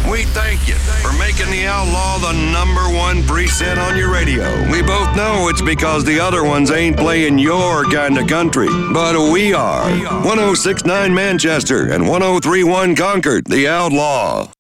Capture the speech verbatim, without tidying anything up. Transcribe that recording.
We thank you for making the Outlaw the number one preset on your radio. We both know it's because the other ones ain't playing your kind of country, but we are. one oh six point nine Manchester and one oh three point one Concord, the Outlaw.